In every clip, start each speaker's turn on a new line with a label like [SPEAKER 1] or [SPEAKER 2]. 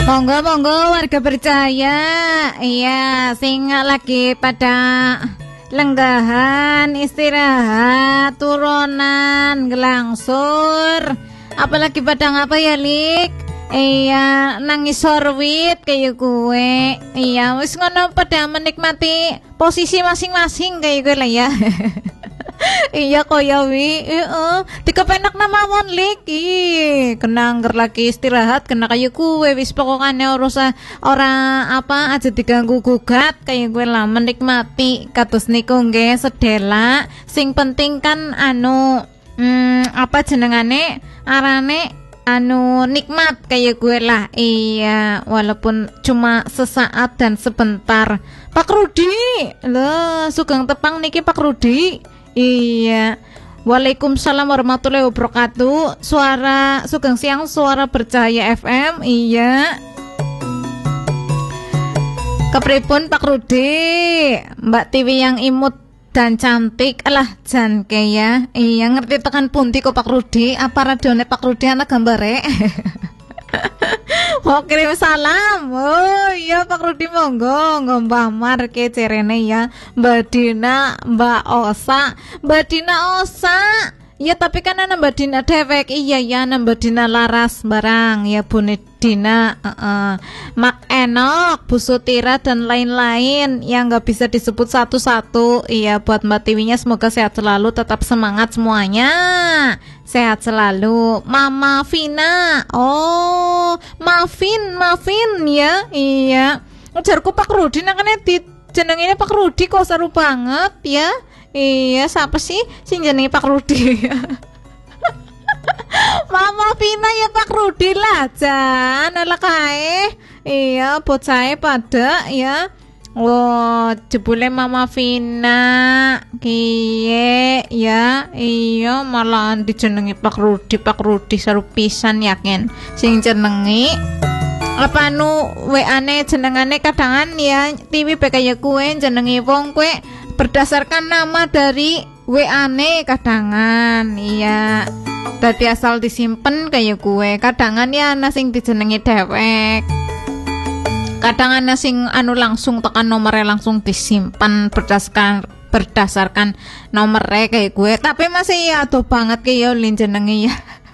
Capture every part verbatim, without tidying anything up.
[SPEAKER 1] Monggo monggo warga percaya. Iya, sing lagi pada lenggahan, istirahat, turunan, gelangsur. Apalagi pada ngapa ya, Lik? Iya, nangis sorwit kayak gue. Iya, wis ngono pada menikmati posisi masing-masing kayak gue lah ya. Iya kaya wi, heeh. Dikepenak mawon Lik. Ih, kena angger lagi istirahat, kena kaya kuwe wis pokokane ora usah ora apa aja diganggu gugat kaya gue lah menikmati kados niku nggih sedela. Sing penting kan anu hmm, apa jenengane arane anu nikmat kayak gue lah. Iya, walaupun cuma sesaat dan sebentar. Pak Rudi, loh sugeng tepang niki Pak Rudi. Iya. Waalaikumsalam warahmatullahi wabarakatuh. Suara sugeng siang, suara Bercahaya F M. Iya. Kepripun Pak Rudi? Mbak Tiwi yang imut dan cantik. Alah jan ke ya. Iya, ngerti tekan pundi kok Pak Rudi? Apa radione Pak Rudi ana gambare? Mau kirim salam. Oh iya Pak Rudi monggo ngombamar ke cerene ya Mbak Dina, Mbak Osa, Mbak Dina Osa. Ya tapi kan ana Mbak Dina dewek. Iya ya ana Mbak Dina laras barang ya Bune Dina, uh -uh. Mak Enok, Bu Sutira dan lain-lain yang nggak bisa disebut satu-satu. Iya buat Mbak Tiwinya semoga sehat selalu, tetap semangat semuanya. Sehat selalu. Mama Vina. Oh, Mavin, Mavin ya. Iya. Ujarku Pak Rudi nakane di jenengnya Pak Rudi kok seru banget ya. Iya, siapa sih sing jenenge Pak Rudi? Mama Vina ya Pak Rudi lah jan ala kae. Iya, bocahe pada ya. Oh, jebule Mama Vina kiye ya. Iya, malah dijenengi Pak Rudi, Pak Rudi seru pisan yakin sing jenengi. Apa nu W A-ne jenengane kadangan ya Tiwi bekaya kue jenengi wong kue berdasarkan nama dari W A-ne kadangan. Iya. Dadi asal disimpen kayak gue. Kadangan ya ana sing dijenengi dewek. Kadang ana sing anu langsung tekan nomornya langsung disimpan berdasarkan berdasarkan nomornya kayak gue. Tapi masih ya aduh banget kayak lin jenengi ya.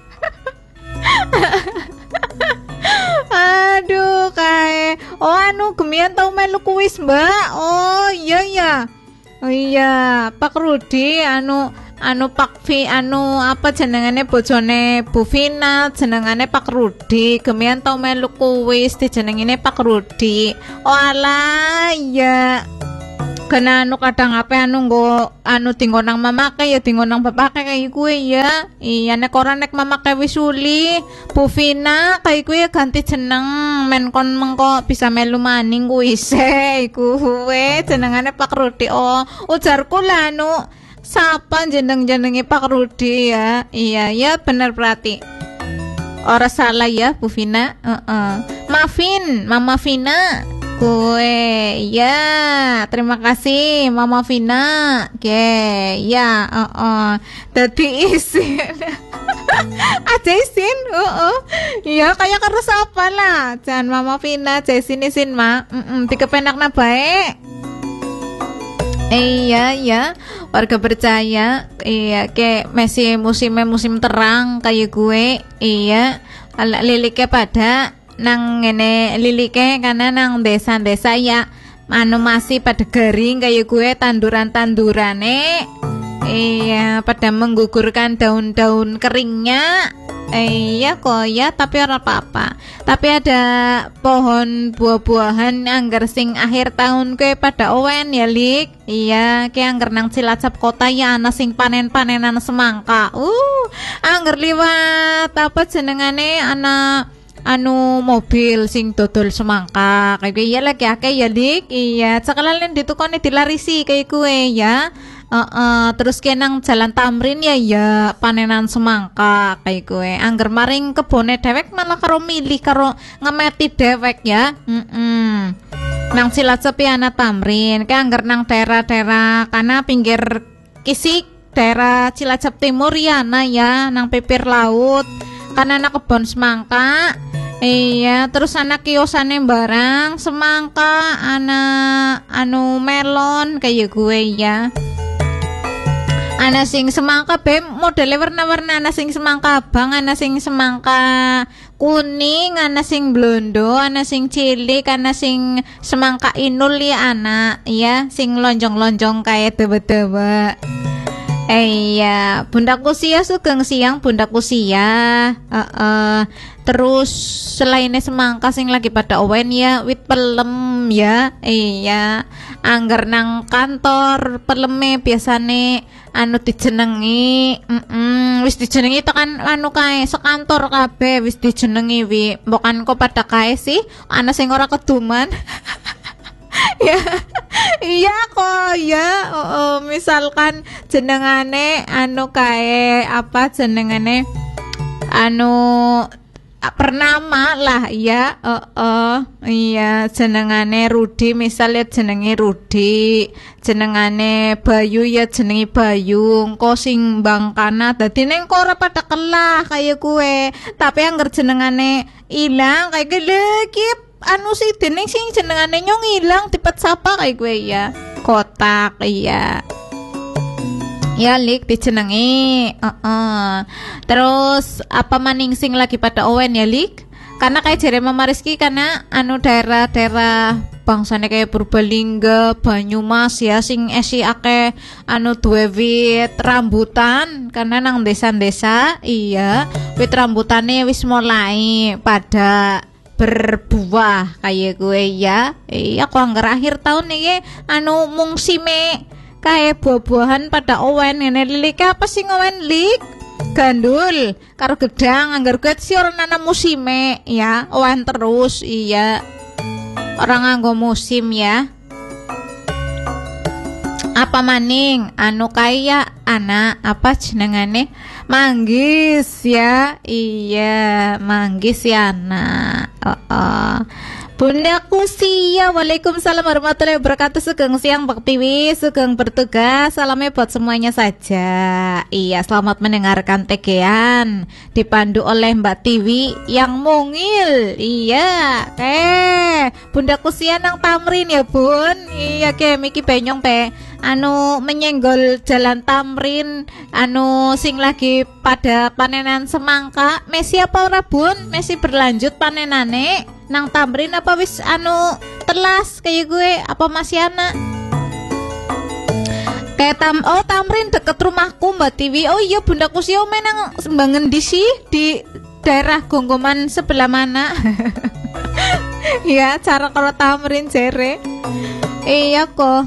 [SPEAKER 1] Aduh kae. Oh anu gemian tau melu kuis Mbak. Oh iya ya. Oh iya, Pak Rudi anu anu Pak Vi anu apa jenengane bojone Bu Vina, jenengane Pak Rudi. Gemian tau melu kuis dijenengine Pak Rudi. Oh alah iya. Kena anu kadang apa anu nggo anu tinggo nang mamake ya tinggo nang bapake kaya kuwe ya. Iya nek ora nek mamake wis uli Bu Vina kaya kuwe ganti jeneng men kon mengko bisa melu maning kuise iku kuwe jenengane Pak Rudi. Oh ujarku lah anu sapa jeneng-jenenge Pak Rudi ya. Iya ya bener berarti. Ora salah ya Bu Vina. Heeh. Uh -uh. Mavin, Mama Vina. Kue ya terima kasih Mama Vina. Oke ya uh -uh. Dadi isin aja isin uh -uh. Ya kayak karo sapa lah jangan Mama Vina aja isin isin mak mm -mm. Dikepenakna baik. Iya ya warga percaya. Iya kayak masih musim musim terang kayak gue. Iya ala lilike pada nang ngene lilike karena nang desa-desa ya anu masih pada garing kayak gue tanduran-tandurane. Iya pada menggugurkan daun-daun keringnya. Iya kok ya tapi ora apa-apa. Tapi ada pohon buah-buahan anggar sing akhir tahun kue pada owen ya Lik. Iya kayak anggar nang Cilacap kota ya ana sing panen-panenan semangka. Uh anggar liwat apa jenengane ana anu mobil sing dodol semangka kayak gue ya lagi akeh ya Dik. Iya sekalian ditukoni dilarisi kayak gue ya. Uh, uh, terus kenang jalan Tamrin ya ya panenan semangka kayak gue angger maring kebone dewek malah karo milih karo ngemeti dewek ya. Mm -mm. Nang Cilacap ya ana Tamrin kayak angger nang daerah-daerah karena pinggir Kisik daerah Cilacap Timur ya ana ya nang pipir laut karena anak kebon semangka Iya, terus anak kiosane barang semangka, anak anu melon kayak gue ya. Ana sing semangka be modele warna-warna, ana sing semangka abang, ana sing semangka kuning, ana sing blondo, ana sing cilik, ana sing semangka inul ya anak ya, sing lonjong-lonjong kayak tebe-tebe. Eh iya, bundaku sia sugeng siang bundaku sia. Uh, uh, terus selainnya semangka sing lagi pada owen ya, wit pelem ya. Iya, angger nang kantor peleme biasane anu dijenengi, mm -mm, wis dijenengi tekan anu kae sekantor kabeh wis dijenengi wi. Bukan kok pada kae sih, ana sing ora keduman. Ya, iya kok ya. Oh, oh, misalkan jenengane anu kae apa jenengane anu pernama lah ya. Oh, oh iya jenengane Rudi, misalnya jenenge Rudi, jenengane Bayu ya jenengi Bayu, engko sing bangkana dadi ning kok ora pada kelah kaya kue, tapi angger jenengane ilang kayak gede anu sih dening sing jenengane nyong ilang tipet sapa kayak gue ya. Kotak iya. Ya lik dijenengi. Uh -uh. Terus apa maning sing lagi pada owen ya lik? Karena kayak jere Mama Rizky karena anu daerah-daerah bangsane kayak Purbalingga, Banyumas ya sing esi akeh anu duwe wit rambutan karena nang desa-desa iya wit rambutane wis mulai pada berbuah kayak gue ya. Iya kok anggar akhir tahun nih anu mungsime kayak buah-buahan pada owen. Ngene lilik apa sih ngowen lik? Gandul karo gedang anggar gue sih orang nanam musime ya, owen terus iya. Orang nganggo musim ya. Apa maning anu kaya anak apa jenengane manggis ya. Iya manggis ya anak. Oh, oh. Bundaku sia. Waalaikumsalam warahmatullahi wabarakatuh. Sugeng siang Pak Tiwi, sugeng bertugas. Salamnya buat semuanya saja. Iya, selamat mendengarkan tegean dipandu oleh Mbak Tiwi yang mungil. Iya, eh bundaku sia nang Tamrin ya bun. Iya ke Miki Benyong pe anu menyenggol jalan Tamrin anu sing lagi pada panenan semangka. Mesi apa ora bun? Mesi berlanjut panenane nang Tamrin apa wis anu telas kayak gue apa masih anak kayak tam oh Tamrin deket rumahku Mbak Tiwi. Oh iya bundaku sih menang sembangan di sih di daerah Gonggoman sebelah mana? Ya cara kalau Tamrin jere iya kok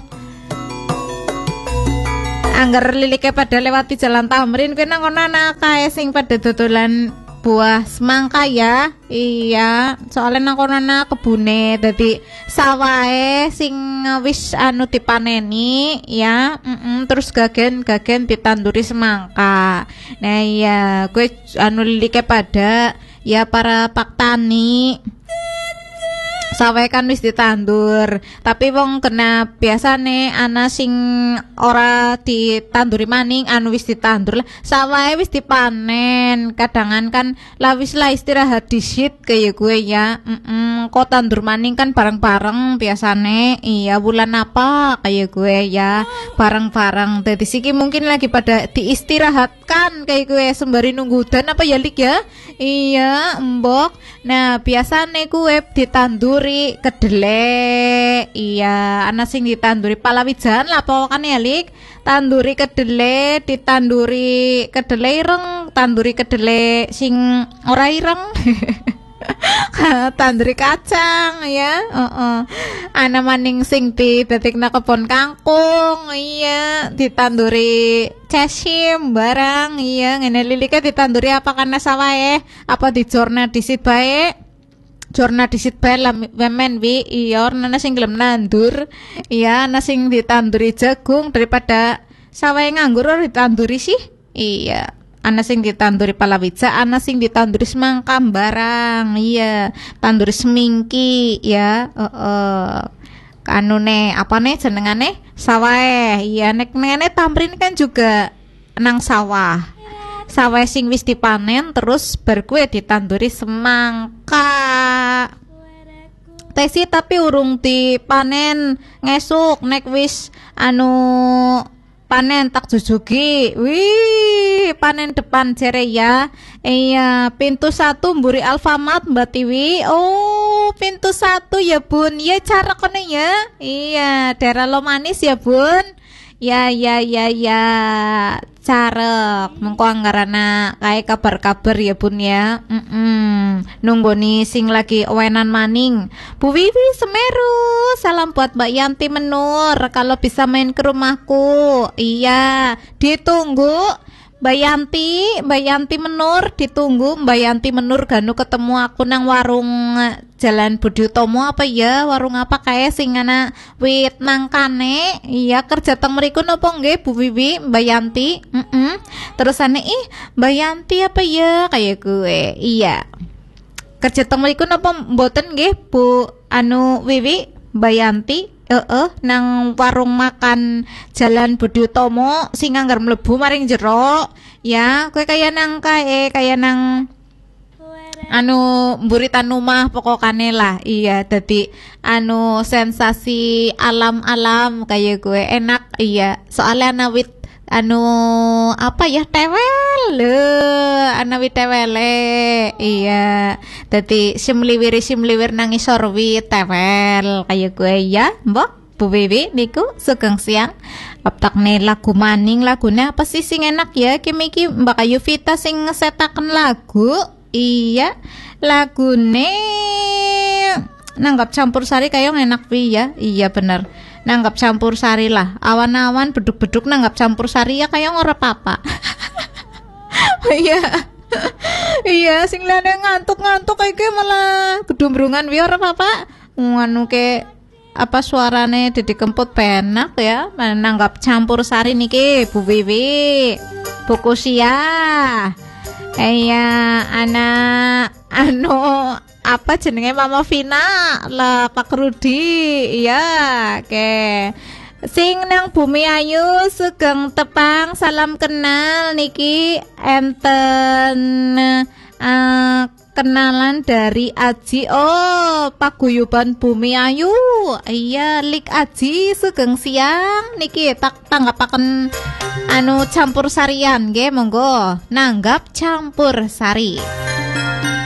[SPEAKER 1] anggar lilike pada lewati jalan Tamrin kuwi nang kono anak kae sing pada dodolan buah semangka ya. Iya, soalnya nang kono ana kebune dadi sawahe sing wis anu dipaneni ya. Mm -mm, terus gagen-gagen ditanduri semangka. Nah iya, gue anu lilike pada ya para pak tani sawahe kan wis ditandur, tapi wong kena biasane ana sing ora ditanduri maning anu wis ditandur lah sawahe wis dipanen. Kadangan kan lah wis lah istirahat disit kayak gue ya. Mm -mm, kok tandur maning kan bareng-bareng biasane. Iya bulan apa kayak gue ya bareng-bareng. Dadi siki mungkin lagi pada diistirahatkan kayak gue sembari nunggu udan apa ya lik ya. Iya mbok. Nah biasane gue ditanduri kedele. Iya ana sing ditanduri palawijan lah pokoknya ya lik. Tanduri kedele, ditanduri kedele ireng, tanduri kedele sing ora ireng. Tanduri kacang ya. Heeh. Ana maning sing didadekna kebon kangkung. Iya, ditanduri cesim barang. Iya, ngene lilike ditanduri apa karena sawahe? Apa dijorna disit bae? Jorna disit bae lah wemen wi. Iya, ana sing gelem nandur. Iya, ana sing ditanduri jagung daripada sawahe nganggur ora ditanduri sih. Iya. Ana sing ditanduri palawija, ana sing ditanduri semangka barang. Iya, tanduri semingki ya. Heeh. Kanune apa nih jenengane? Sawahe. Iya, nek nene Tamrin kan juga nang sawah. sawise sing wis dipanen terus bar kuwi ditanduri semangka. Tesi tapi urung dipanen ngesuk nek wis anu panen tak jujugi. Wih, panen depan jere ya. Iya, pintu satu mburi Alfamart Mbak Tiwi. Oh, pintu satu ya Bun. Ya cara kene ya. Iya, daerah Lomanis ya Bun. Ya ya ya ya. Carek mengko anggarana kae kabar-kabar ya Bun ya. Mm -mm. Nunggoni sing lagi wenan maning. Bu Wiwi Semeru, salam buat Mbak Yanti Menur. Kalau bisa main ke rumahku, iya ditunggu. Mbak Yanti, Mbak Yanti Menur ditunggu. Mbak Yanti Menur ganu ketemu aku nang warung Jalan Budi Utomo apa ya? Warung apa kayak sing ana wit nangkane. Iya kerja teng mriku napa nggih Bu Wiwi, Mbak Yanti? Heeh. Mm -mm. Terusane ih, Mbak Yanti apa ya kayak gue. Iya. Kerja teng mriku napa mboten nggih Bu anu Wiwi, Mbak Yanti? Heeh, uh, uh, nang warung makan Jalan Budi Utomo sing anggar mlebu maring jero. Ya, kowe kaya nang kae kaya nang anu mburitan rumah pokokane lah. Iya, dadi anu sensasi alam-alam kayak gue enak. Iya, soalnya ana wit anu apa ya tewel le ana wit tewele. Iya, dadi simliwir simliwir nang isor wit tewel kayak gue ya mbok Bu Wiwi niku sugeng siang aptakne lagu maning. Lagune apa sih sing enak ya kimi iki Mbak Ayu Vita sing ngesetaken lagu. Iya, lagune nanggap campur sari kayak enak pi ya. Iya bener, nanggap campur sari lah. Awan-awan beduk-beduk nanggap campur sari ya kayak ora apa-apa. Iya. Iya, sing lene ngantuk-ngantuk kayak malah kedumbrungan wi ora apa-apa. Nganu ke apa suarane Didi Kempot penak ya. Nanggap campur sari niki Bu Wiwi. Buku sia. Iya, anak anu apa jenenge Mama Vina lah Pak Rudi. Iya, ke sing nang Bumi Ayu sugeng tepang salam kenal niki enten uh, kenalan dari Aji. Oh, paguyuban Bumi Ayu. Iya, Lik Aji sugeng siang niki tak tanggapaken anu campur sarian nggih monggo nanggap campur sari.